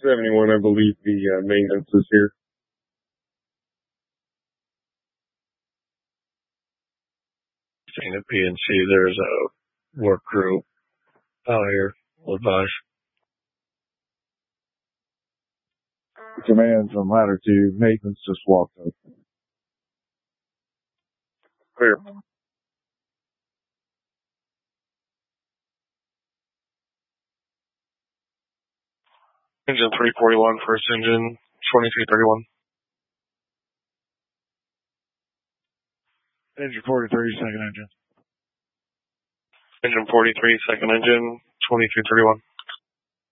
71, I believe the maintenance is here. Staying at PNC, there's a work group out here. We'll advise. Command from ladder 2, maintenance just walked up. Clear. Engine 341, first engine, 2331. Engine 43, second engine. Engine 43, second engine, 2331.